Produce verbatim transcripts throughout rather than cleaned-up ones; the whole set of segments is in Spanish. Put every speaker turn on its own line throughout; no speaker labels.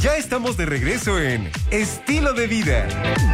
Ya estamos de regreso en Estilo de Vida.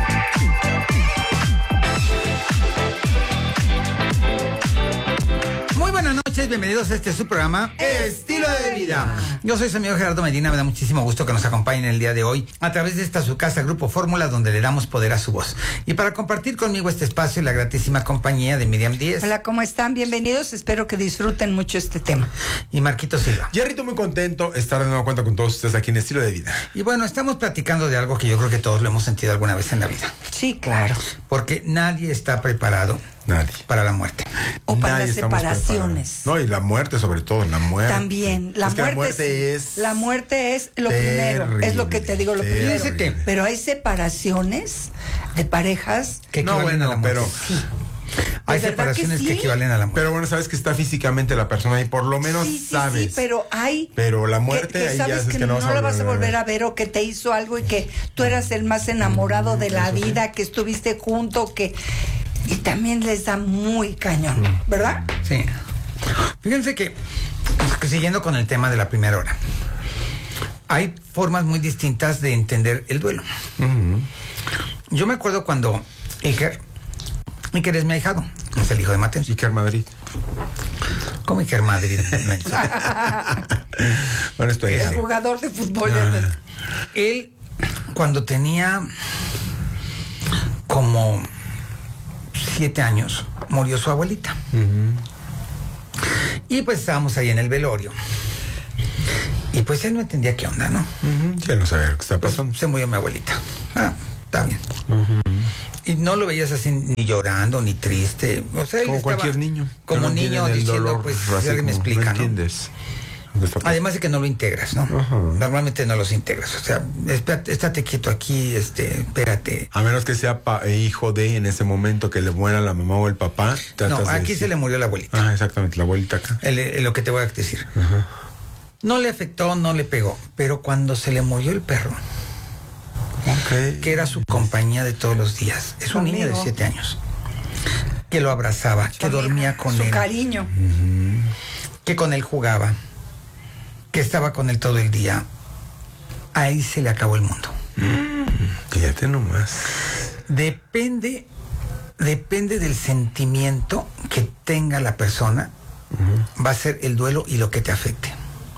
Muy buenas noches, bienvenidos a este su programa Estilo de Vida. Yo soy su amigo Gerardo Medina, me da muchísimo gusto que nos acompañen el día de hoy a través de esta su casa Grupo Fórmula, donde le damos poder a su voz. Y para compartir conmigo este espacio, la gratísima compañía de Miriam Díez.
Hola, ¿cómo están? Bienvenidos, espero que disfruten mucho este tema.
Y Marquito Silva.
Jerrito, muy contento de estar de nuevo cuenta con todos ustedes aquí en Estilo de Vida.
Y bueno, estamos platicando de algo que yo creo que todos lo hemos sentido alguna vez en la vida.
Sí, claro.
Porque nadie está preparado
Nadie.
para la muerte.
O para
Nadie
las
estamos
separaciones.
preparados. No, y la muerte sobre todo, la muerte.
También, la,
es que
muerte,
la muerte es...
La muerte es lo
terrible,
primero, es lo que te digo, lo
terrible.
primero.
¿Qué?
Pero hay separaciones de parejas.
Que
No,
equivalen
bueno,
a la muerte.
pero...
Sí.
Hay
¿De verdad que
separaciones que,
sí?
equivalen a la muerte.
Pero bueno, sabes que está físicamente la persona ahí, por lo menos
Sí, sí,
sabes.
sí, pero hay...
Pero la
que-
muerte
que
ahí
sabes
ya sabes
que,
que no
no
vas a
la vas a
volver a
volver
ver.
a ver, o que te hizo algo y que tú eras el más enamorado de la vida, que estuviste junto, que... Y también les da muy cañón, ¿verdad?
Sí. Fíjense que, que siguiendo con el tema de la primera hora, hay formas muy distintas de entender el duelo.
Uh-huh.
Yo me acuerdo cuando Iker, Iker es mi ahijado, es el hijo de Mateo.
Iker Madrid.
¿Cómo Iker Madrid?
Bueno, estoy
El
ahí.
jugador de fútbol.
Ah.
Él, cuando tenía como siete años, murió su abuelita.
Uh-huh.
Y pues estábamos ahí en el velorio. Y pues él no entendía qué onda, ¿no?
Uh-huh. Ya no sabía lo que está
Pues
pasando.
se murió mi abuelita. Ah, está bien.
Uh-huh.
Y no lo veías así ni llorando, ni triste. O sea, él
Como
estaba
cualquier niño.
Como
Que no
niño
entienden el
diciendo,
dolor,
pues,
así
si alguien me
como,
explica,
no
¿no?
entiendes lo que está pasando.
Además de que no lo integras, ¿no?
Ajá.
Normalmente no los integras. O sea, espérate, estate quieto aquí, este, espérate.
A menos que sea pa- eh, hijo de, en ese momento, que le muera la mamá o el papá.
No,
tratas de
aquí
decir-
se le murió la abuelita.
Ah, exactamente, la abuelita acá.
El- el- lo que te voy a decir.
Ajá.
No le afectó, no le pegó. Pero cuando se le murió el perro,
Ok.
que era su compañía de todos los días, es un niño de
Amigo.
siete años, que lo abrazaba, que dormía con
Su
él,
cariño.
que con él jugaba, que estaba con él todo el día, ahí se le acabó el mundo.
Fíjate nomás.
Depende, depende del sentimiento que tenga la persona, va a ser el duelo y lo que te afecte.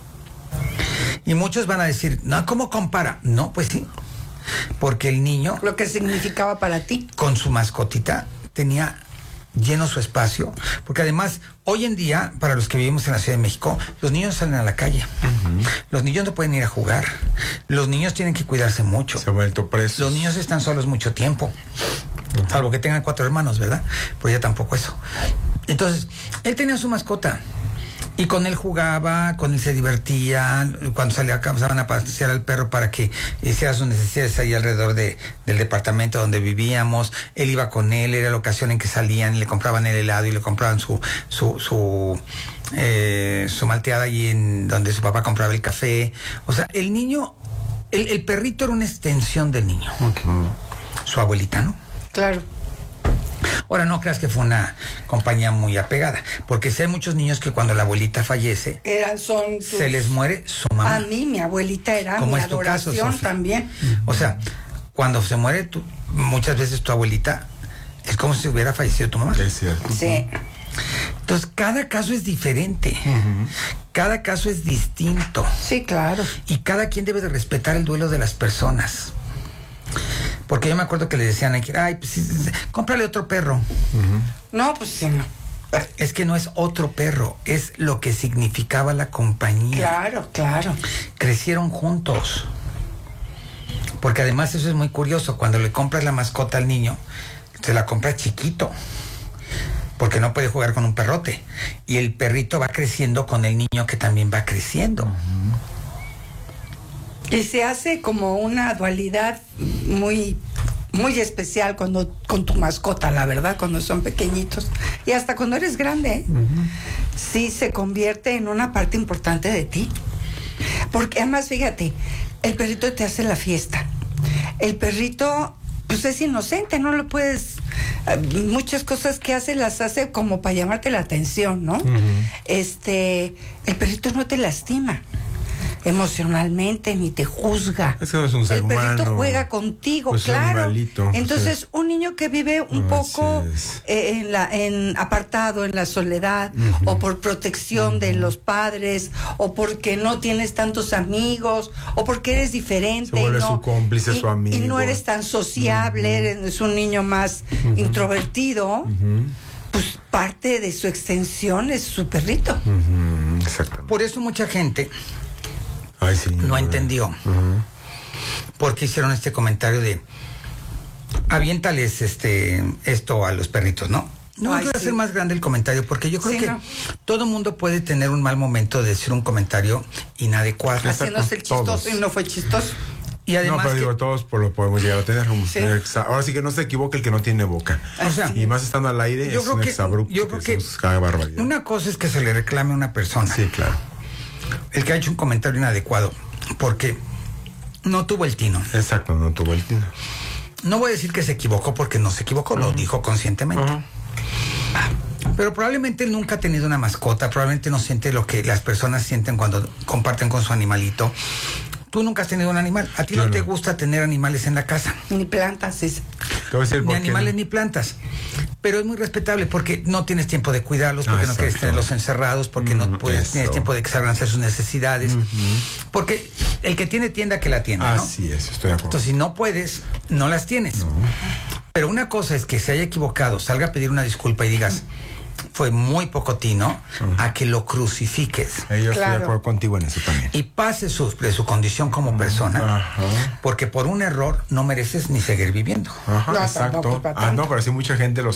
Y muchos van a decir, no, ¿cómo compara? No, pues sí, porque el niño
Lo que significaba para ti.
con su mascotita tenía lleno su espacio, porque además hoy en día, para los que vivimos en la Ciudad de México, los niños salen a la calle, uh-huh. Los niños no pueden ir a jugar, los niños tienen que cuidarse mucho,
Se ha vuelto preso.
los niños están solos mucho tiempo, uh-huh. Salvo que tengan cuatro hermanos, ¿verdad? Pues ya tampoco eso. Entonces, él tenía su mascota y con él jugaba, con él se divertía. Cuando salía, pasaban a pasear al perro para que hiciera sus necesidades ahí alrededor de, del departamento donde vivíamos. Él iba con él, era la ocasión en que salían, le compraban el helado y le compraban su su su, eh, su malteada allí en donde su papá compraba el café. O sea, el niño, el, el perrito era una extensión del niño.
Okay.
Su abuelita, ¿no?
Claro.
Ahora, no creas que fue una compañía muy apegada, porque si hay muchos niños que cuando la abuelita fallece,
Eran, son tus-
se les muere su mamá.
A mí, mi abuelita era
Como
mi
es tu caso,
adoración
Sofía.
también.
O sea, cuando se muere tu, muchas veces tu abuelita, es como si hubiera fallecido tu mamá.
Es cierto.
Sí.
Entonces, cada caso es diferente.
Uh-huh.
Cada caso es distinto.
Sí, claro.
Y cada quien debe de respetar el duelo de las personas. Porque yo me acuerdo que le decían, ay, pues sí, sí, cómprale otro perro.
Uh-huh.
No, pues sí, no.
Es que no es otro perro, es lo que significaba la compañía.
Claro, claro.
Crecieron juntos. Porque además eso es muy curioso, cuando le compras la mascota al niño, se la compra chiquito, porque no puede jugar con un perrote. Y el perrito va creciendo con el niño que también va creciendo.
Uh-huh.
Y se hace como una dualidad muy, muy especial cuando con tu mascota, la verdad, cuando son pequeñitos. Y hasta cuando eres grande, ¿eh? Uh-huh. Sí se convierte en una parte importante de ti. Porque además, fíjate, el perrito te hace la fiesta. El perrito, pues es inocente, no lo puedes... Muchas cosas que hace las hace como para llamarte la atención, ¿no? Uh-huh. Este, el perrito no te lastima. emocionalmente, ni te juzga.
Es que no es un ser
El perrito
humano.
juega contigo,
Pues es un
claro.
animalito,
Entonces,
sí.
un niño que vive un
Así
poco
es.
eh, en la, en apartado, en la soledad, o por protección de los padres, o porque no tienes tantos amigos, o porque eres diferente.
Se vuelve
y no,
su cómplice,
y-
su amigo.
Y no eres tan sociable, eres un niño más introvertido. Pues parte de su extensión es su perrito.
Ujú, exactamente.
Por eso mucha gente
Ay, sí.
no entendió por qué hicieron este comentario de aviéntales este esto a los perritos, ¿no? No
Ay,
quiero
sí.
hacer más grande el comentario porque yo creo
Sí,
que
no.
todo mundo puede tener un mal momento de decir un comentario inadecuado.
Exacto.
Haciéndose el chistoso
Todos.
y no fue chistoso.
Y además
no, pero
que-
digo, todos por lo podemos llegar a tener. Un
Sí.
exa- Ahora sí que no se equivoque el que no tiene boca.
o sea,
Y más estando al aire,
Yo
es
creo
un
que-
exabrupto.
yo creo que
es cada barbaridad.
una cosa es que se le reclame a una persona,
Sí, claro.
el que ha hecho un comentario inadecuado, porque no tuvo el tino.
Exacto, no tuvo el tino.
No voy a decir que se equivocó porque no se equivocó, lo dijo conscientemente. Pero probablemente él nunca ha tenido una mascota, probablemente no siente lo que las personas sienten cuando comparten con su animalito. Tú nunca has tenido un animal. A ti
Yo
no te
no.
gusta tener animales en la casa.
Ni plantas. Es...
Te voy a decir
Ni
por qué
animales
no.
ni plantas. Pero es muy respetable porque no tienes tiempo de cuidarlos, porque
Ah,
no quieres
exacto.
tenerlos encerrados, porque no
Mm,
puedes,
eso.
tienes tiempo de que salgan a hacer sus necesidades. Porque el que tiene tienda que la tiene, ¿no?
Así es, estoy de acuerdo.
Entonces, si no puedes, no las tienes. Pero una cosa es que se haya equivocado, salga a pedir una disculpa y digas, fue muy poco tino, a que lo crucifiques
Eh, Yo estoy de
Claro.
acuerdo contigo en eso también.
y pases su, de su condición como persona,
Ajá.
porque por un error no mereces ni seguir viviendo.
Ajá,
No,
exacto.
tampoco para
Ah,
tanto.
no, pero sí mucha gente los